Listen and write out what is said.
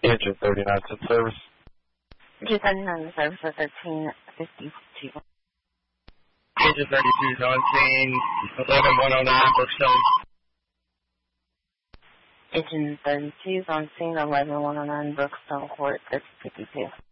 Engine 39 to service. Engine 39 to service at 1352. Engine 32 is on scene, 11109 Brookstone. Engine 32 is on scene, 11109 Brookstone Court, 1352.